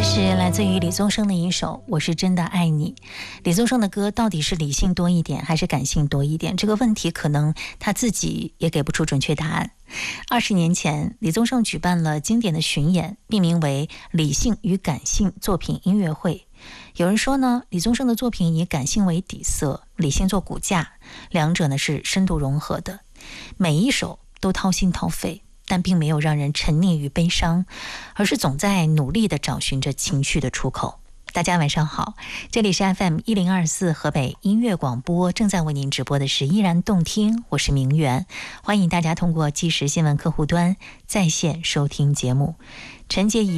是来自于李宗盛的一首《我是真的爱你》。李宗盛的歌到底是理性多一点还是感性多一点？这个问题可能他自己也给不出准确答案。20年前，李宗盛举办了经典的巡演，命名为《理性与感性作品音乐会》。有人说呢，李宗盛的作品以感性为底色，理性做骨架，两者呢是深度融合的，每一首都掏心掏肺，但并没有让人沉溺于悲伤，而是总在努力地找寻着情绪的出口。大家晚上好，这里是 FM1024 河北音乐广播，正在为您直播的是依然动听，我是明媛，欢迎大家通过即时新闻客户端在线收听节目。陈洁仪